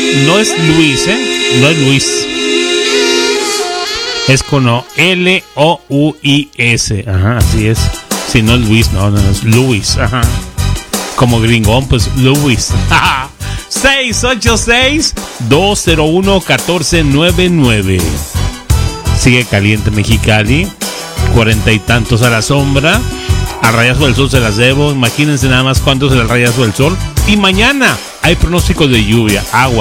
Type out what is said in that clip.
No es Luis, no es Luis. Es con L-O-U-I-S. Ajá, así es. Si no es Luis, no es Luis. Ajá. Como gringón, pues Luis. 686-201-1499. Sigue caliente Mexicali. 40 y tantos a la sombra. A rayazo del sol se las debo. Imagínense nada más cuántos en el rayazo del sol. Y mañana hay pronóstico de lluvia, agua.